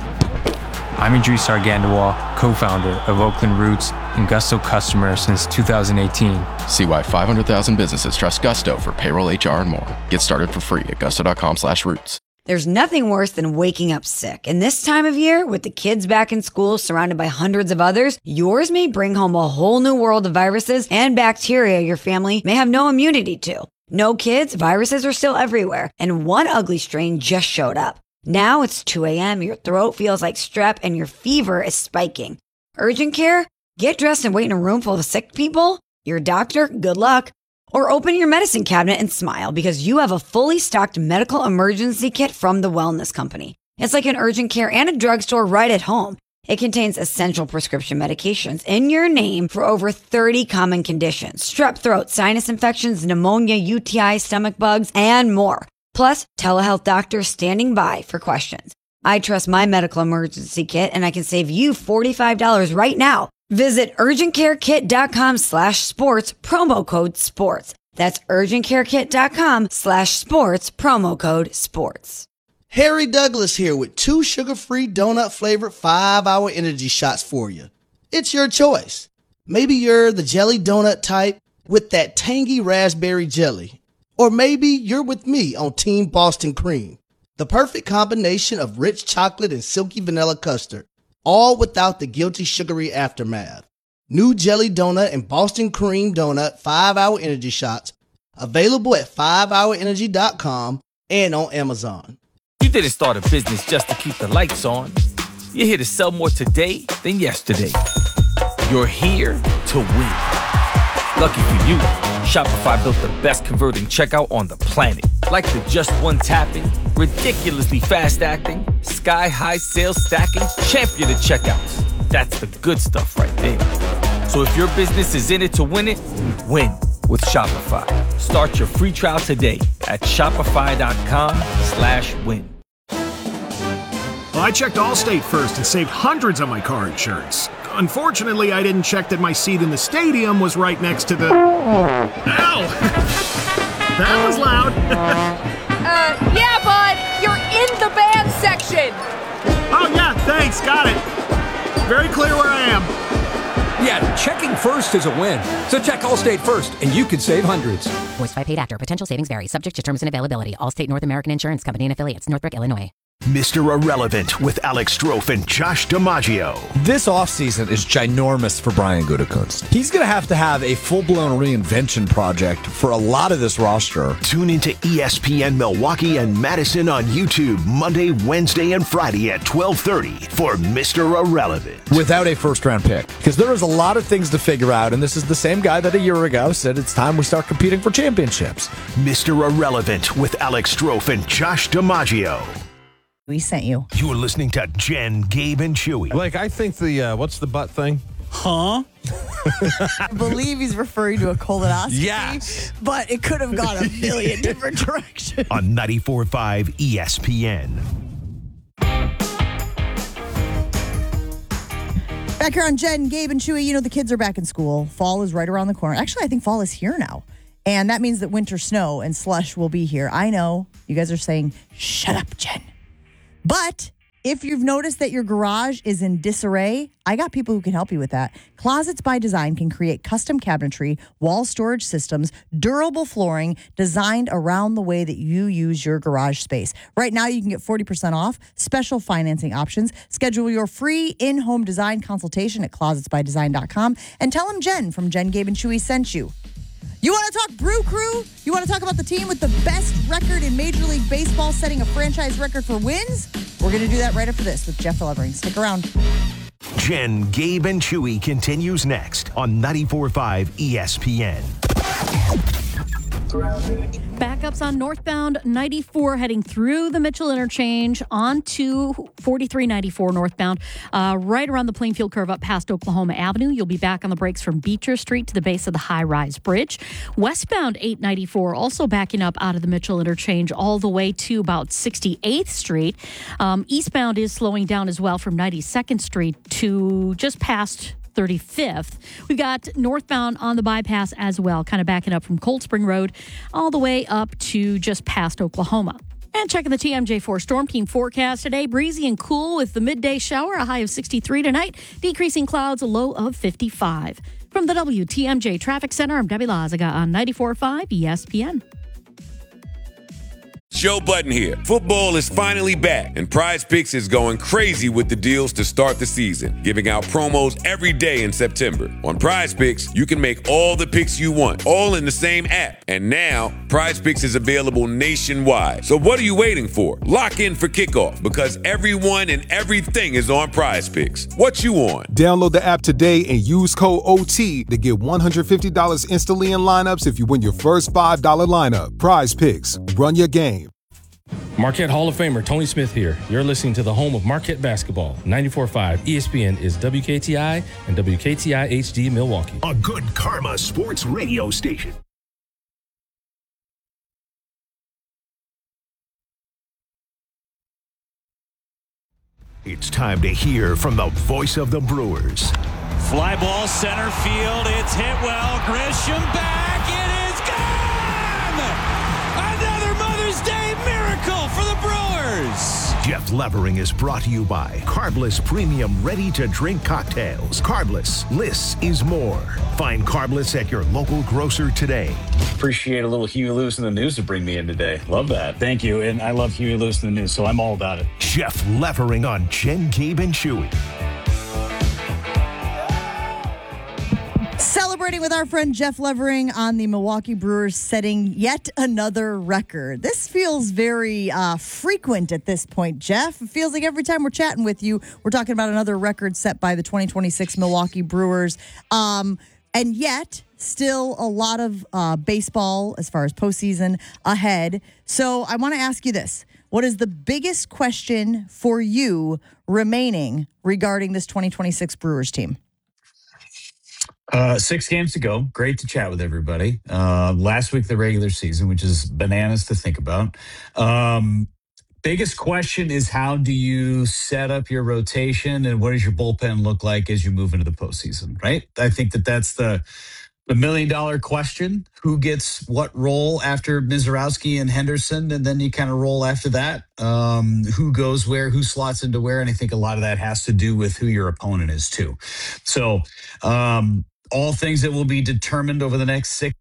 I'm Idris Argandawal, co-founder of Oakland Roots and Gusto customer since two thousand eighteen. See why five hundred thousand businesses trust Gusto for payroll, H R, and more. Get started for free at gusto.com slash roots. There's nothing worse than waking up sick. And this time of year, with the kids back in school surrounded by hundreds of others, yours may bring home a whole new world of viruses and bacteria your family may have no immunity to. No kids, viruses are still everywhere, and one ugly strain just showed up. Now it's two a.m., your throat feels like strep, and your fever is spiking. Urgent care? Get dressed and wait in a room full of sick people? Your doctor? Good luck. Or open your medicine cabinet and smile because you have a fully stocked medical emergency kit from the Wellness Company. It's like an urgent care and a drugstore right at home. It contains essential prescription medications in your name for over thirty common conditions. Strep throat, sinus infections, pneumonia, U T I, stomach bugs, and more. Plus, telehealth doctors standing by for questions. I trust my medical emergency kit, and I can save you forty-five dollars right now. Visit urgentcarekit.com slash sports, promo code sports. That's urgentcarekit.com slash sports, promo code sports. Harry Douglas here with two sugar-free donut-flavored five-hour energy shots for you. It's your choice. Maybe you're the jelly donut type with that tangy raspberry jelly. Or maybe you're with me on Team Boston Cream, the perfect combination of rich chocolate and silky vanilla custard, all without the guilty sugary aftermath. New jelly donut and Boston Cream donut five-hour energy shots, available at five hour energy dot com and on Amazon. You didn't start a business just to keep the lights on. You're here to sell more today than yesterday. You're here to win. Lucky for you, Shopify built the best converting checkout on the planet. Like the just one tapping, ridiculously fast acting, sky-high sales stacking, champion of checkouts. That's the good stuff right there. So if your business is in it to win it, win with Shopify. Start your free trial today at shopify.com slash win. Well, I checked Allstate first and saved hundreds on my car insurance. Unfortunately, I didn't check that my seat in the stadium was right next to the... Ow! That was loud. uh, yeah, bud, you're in the band section. Oh, yeah, thanks, got it. Very clear where I am. Yeah, checking first is a win. So check Allstate first, and you could save hundreds. Voiced by paid actor. Potential savings vary. Subject to terms and availability. Allstate North American Insurance Company and affiliates. Northbrook, Illinois. Mister Irrelevant with Alex Strofe and Josh DiMaggio. This offseason is ginormous for Brian Gutekunst. He's going to have to have a full-blown reinvention project for a lot of this roster. Tune into E S P N Milwaukee and Madison on YouTube Monday, Wednesday, and Friday at twelve thirty for Mister Irrelevant. Without a first-round pick. Because there is a lot of things to figure out, and this is the same guy that a year ago said it's time we start competing for championships. Mister Irrelevant with Alex Strofe and Josh DiMaggio. We sent you. You are listening to Jen, Gabe, and Chewy. Like, I think the, uh, what's the butt thing? Huh? I believe he's referring to a colonoscopy. Yes. But it could have gone a million different directions. On ninety-four point five E S P N. Back here on Jen, Gabe, and Chewy, you know, the kids are back in school. Fall is right around the corner. Actually, I think fall is here now. And that means that winter snow and slush will be here. I know you guys are saying, shut up, Jen. But if you've noticed that your garage is in disarray, I got people who can help you with that. Closets by Design can create custom cabinetry, wall storage systems, durable flooring designed around the way that you use your garage space. Right now, you can get forty percent off, special financing options. Schedule your free in-home design consultation at closets by design dot com and tell them Jen from Jen, Gabe, and Chewy sent you. You want to talk Brew Crew? You want to talk about the team with the best record in Major League Baseball, setting a franchise record for wins? We're going to do that right after this with Jeff Levering. Stick around. Jen, Gabe, and Chewy continues next on ninety-four point five E S P N. Backups on northbound ninety-four heading through the Mitchell interchange onto forty-three ninety-four northbound, uh, right around the Plainfield curve up past Oklahoma Avenue. You'll be back on the brakes from Beecher Street to the base of the high-rise bridge. Westbound eight ninety-four also backing up out of the Mitchell interchange all the way to about sixty-eighth Street. Um, eastbound is slowing down as well from ninety-second Street to just past thirty-fifth. We've got northbound on the bypass as well, kind of backing up from Cold Spring Road all the way up to just past Oklahoma. And checking the T M J four Storm Team forecast today, breezy and cool with the midday shower, a high of sixty-three tonight, decreasing clouds, a low of fifty-five. From the W T M J Traffic Center, I'm Debbie Lazaga on ninety-four point five E S P N. Joe Budden here. Football is finally back, and Prize Picks is going crazy with the deals to start the season, giving out promos every day in September. On Prize Picks, you can make all the picks you want, all in the same app. And now, Prize Picks is available nationwide. So what are you waiting for? Lock in for kickoff, because everyone and everything is on Prize Picks. What you on? Download the app today and use code O T to get one hundred fifty dollars instantly in lineups if you win your first five dollars lineup. Prize Picks. Run your game. Marquette Hall of Famer Tony Smith here. You're listening to the home of Marquette basketball. ninety-four point five E S P N is W K T I and W K T I H D Milwaukee. A good karma sports radio station. It's time to hear from the voice of the Brewers. Fly ball center field. It's hit well. Grisham back. It is gone! Another Mother's Day miracle for the Brewers. Jeff Levering is brought to you by Carbless Premium Ready-to-Drink Cocktails. Carbless, less is more. Find Carbless at your local grocer today. Appreciate a little Huey Lewis in the news to bring me in today. Love that. Thank you. And I love Huey Lewis in the news, so I'm all about it. Jeff Levering on Jen, Gabe, and Chewy. Celebrating with our friend Jeff Levering on the Milwaukee Brewers, setting yet another record. This feels very uh, frequent at this point, Jeff. It feels like every time we're chatting with you, we're talking about another record set by the twenty twenty-six Milwaukee Brewers. Um, and yet, still a lot of uh, baseball as far as postseason ahead. So I want to ask you this. What is the biggest question for you remaining regarding this twenty twenty-six Brewers team? Uh, six games to go. Great to chat with everybody. Uh, last week, the regular season, which is bananas to think about. Um, biggest question is how do you set up your rotation and what does your bullpen look like as you move into the postseason, right? I think that that's the the million dollar question. Who gets what role after Mizorowski and Henderson? And then you kind of roll after that. Um, who goes where, who slots into where? And I think a lot of that has to do with who your opponent is too. So, um, all things that will be determined over the next six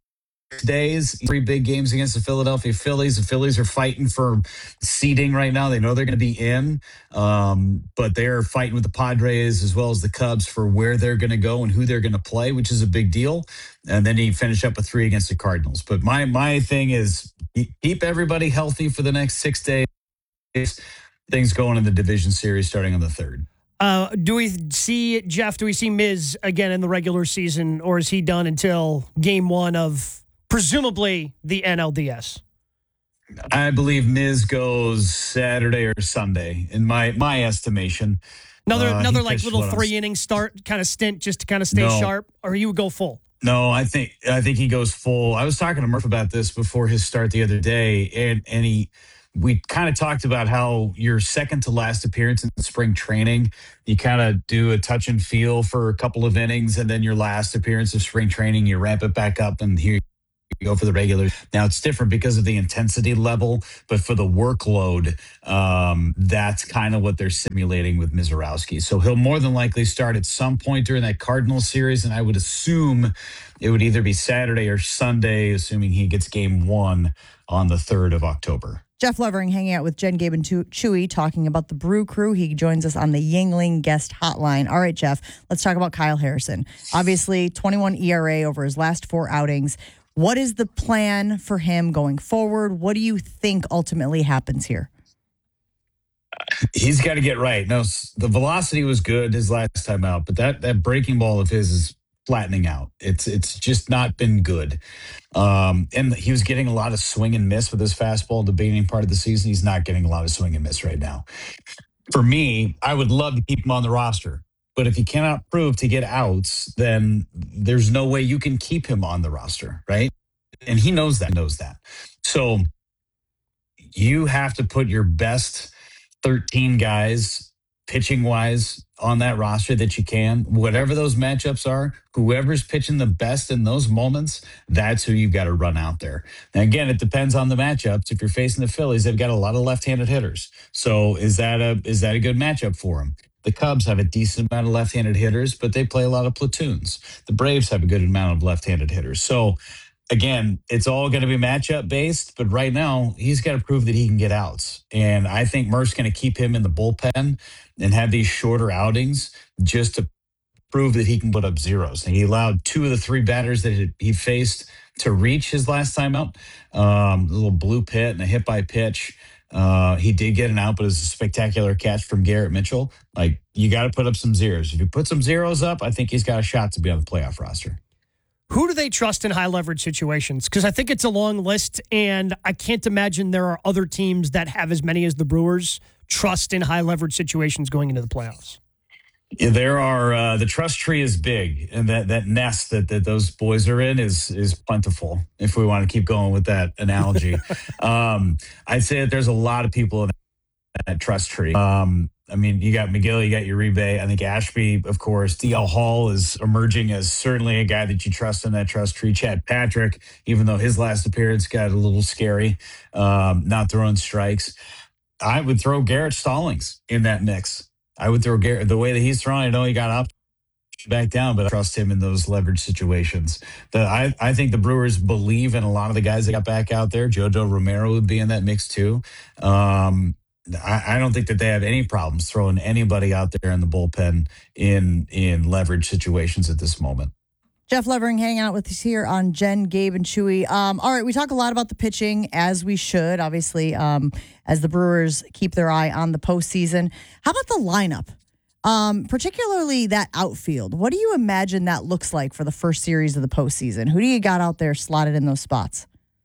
days, three big games against the Philadelphia Phillies. The Phillies are fighting for seeding right now. They know they're going to be in, um, but they're fighting with the Padres as well as the Cubs for where they're going to go and who they're going to play, which is a big deal. And then he finished up with three against the Cardinals. But my my thing is keep everybody healthy for the next six days. Things going in the division series starting on the third. Uh, do we see, Jeff, do we see Miz again in the regular season, or is he done until game one of presumably the N L D S? I believe Miz goes Saturday or Sunday, in my my estimation. Another uh, another like little three inning start kind of stint just to kind of stay no. sharp, or you would go full? No, I think I think he goes full. I was talking to Murph about this before his start the other day, and and he we kind of talked about how your second to last appearance in spring training, you kind of do a touch and feel for a couple of innings, and then your last appearance of spring training, you ramp it back up, and here you go for the regular. Now it's different because of the intensity level, but for the workload, um, that's kind of what they're simulating with Mizorowski. So he'll more than likely start at some point during that Cardinals series, and I would assume it would either be Saturday or Sunday, assuming he gets game one on the third of October. Jeff Levering hanging out with Jen, Gabe, and Chewy talking about the Brew Crew. He joins us on the Yingling guest hotline. All right, Jeff, let's talk about Kyle Harrison. Obviously, twenty-one E R A over his last four outings. What is the plan for him going forward? What do you think ultimately happens here? He's got to get right. No, the velocity was good his last time out, but that that breaking ball of his is flattening out. It's it's just not been good. Um, and he was getting a lot of swing and miss with his fastball at the beginning part of the season. He's not getting a lot of swing and miss right now. For me, I would love to keep him on the roster. But if he cannot prove to get outs, then there's no way you can keep him on the roster, right? And he knows that, knows that. So you have to put your best thirteen guys pitching-wise on that roster that you can. Whatever those matchups are, whoever's pitching the best in those moments, that's who you've got to run out there. Now, again, it depends on the matchups. If you're facing the Phillies, they've got a lot of left-handed hitters. So is that a is that a good matchup for them? The Cubs have a decent amount of left-handed hitters, but they play a lot of platoons. The Braves have a good amount of left-handed hitters. So, again, it's all going to be matchup-based, but right now, he's got to prove that he can get outs. And I think Murph's going to keep him in the bullpen and have these shorter outings just to prove that he can put up zeros. And he allowed two of the three batters that he faced to reach his last time out. Um, a little blue pit and a hit by pitch. Uh, he did get an out, but it was a spectacular catch from Garrett Mitchell. Like, you got to put up some zeros. If you put some zeros up, I think he's got a shot to be on the playoff roster. Who do they trust in high leverage situations? Because I think it's a long list, and I can't imagine there are other teams that have as many as the Brewers trust in high leverage situations going into the playoffs. Yeah, there are uh, the trust tree is big, and that, that nest that, that those boys are in is is plentiful. If we want to keep going with that analogy, um, I'd say that there's a lot of people in that trust tree. Um, I mean, you got McGill, you got Uribe. I think Ashby, of course. D L Hall is emerging as certainly a guy that you trust in that trust tree. Chad Patrick, even though his last appearance got a little scary, um, not throwing strikes. I would throw Garrett Stallings in that mix. I would throw Garrett the way that he's throwing. I know he got up, back down, but I trust him in those leverage situations. The, I, I think the Brewers believe in a lot of the guys that got back out there. Jojo Romero would be in that mix too. Um, I, I don't think that they have any problems throwing anybody out there in the bullpen in in leverage situations at this moment. Jeff Levering hanging out with us here on Jen, Gabe, and Chewy. Um, all right, we talk a lot about the pitching, as we should, obviously, um, as the Brewers keep their eye on the postseason. How about the lineup, um, particularly that outfield? What do you imagine that looks like for the first series of the postseason? Who do you got out there slotted in those spots?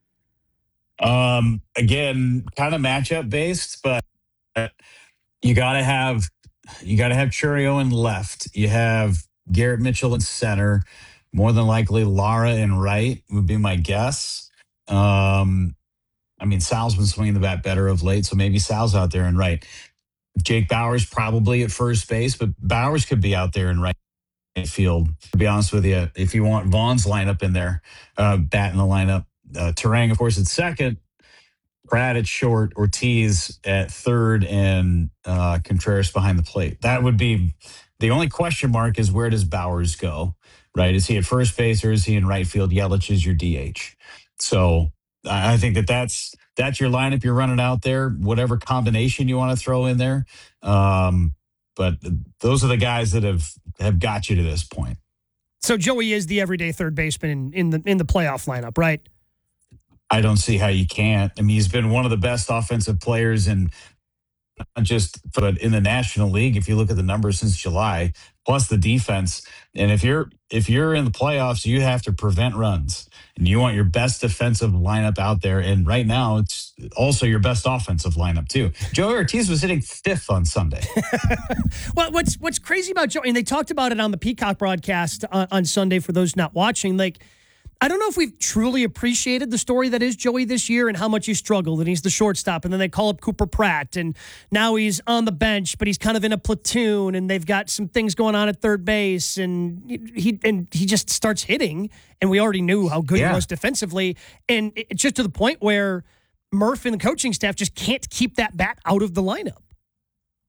Um, again, kind of matchup based, but you got to have you got to have Churio in left. You have Garrett Mitchell in center. More than likely, Lara in right would be my guess. Um, I mean, Sal's been swinging the bat better of late, so maybe Sal's out there in right. Jake Bauers probably at first base, but Bauers could be out there in right field. To be honest with you, if you want Vaughn's lineup in there, uh, bat in the lineup, uh, Terang, of course, at second. Pratt at short, Ortiz at third, and uh, Contreras behind the plate. That would be the only question mark is where does Bowers go, right? Is he at first base or is he in right field? Yelich is your D H. So I I think that that's, that's your lineup you're running out there, whatever combination you want to throw in there. Um, but those are the guys that have, have got you to this point. So Joey is the everyday third baseman in, in the in the playoff lineup, right? I don't see how you can't. I mean, he's been one of the best offensive players in not just but in the National League. If you look at the numbers since July, plus the defense, and if you're if you're in the playoffs, you have to prevent runs, and you want your best defensive lineup out there. And right now, it's also your best offensive lineup too. Joey Ortiz was hitting fifth on Sunday. Well, what's what's crazy about Joey, and they talked about it on the Peacock broadcast on, on Sunday for those not watching, like. I don't know if we've truly appreciated the story that is Joey this year and how much he struggled, and he's the shortstop, and then they call up Cooper Pratt, and now he's on the bench, but he's kind of in a platoon, and they've got some things going on at third base, and he and he just starts hitting, and we already knew how good Yeah. he was defensively, and it's just to the point where Murph and the coaching staff just can't keep that bat out of the lineup.